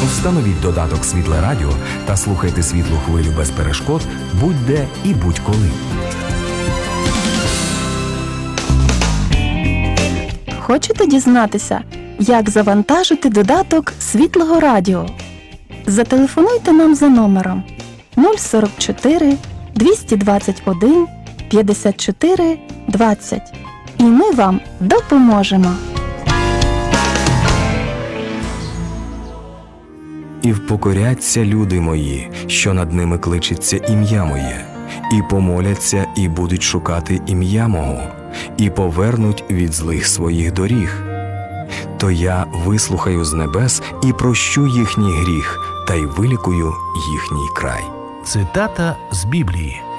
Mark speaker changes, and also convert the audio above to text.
Speaker 1: Встановіть додаток «Світле радіо» та слухайте світлу хвилю без перешкод будь-де і будь-коли.
Speaker 2: Хочете дізнатися, як завантажити додаток «Світлого радіо»? Зателефонуйте нам за номером 044 221 54 20 і ми вам допоможемо.
Speaker 1: І впокоряться люди мої, що над ними кличеться ім'я моє, і помоляться, і будуть шукати ім'я мого, і повернуть від злих своїх доріг. То я вислухаю з небес і прощу їхній гріх, та й вилікую їхній край.
Speaker 3: Цитата з Біблії.